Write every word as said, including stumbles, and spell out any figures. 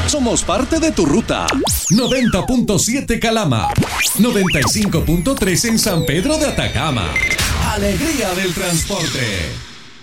Somos parte de tu ruta. noventa punto siete Calama. noventa y cinco punto tres en San Pedro de Atacama. Alegría del transporte.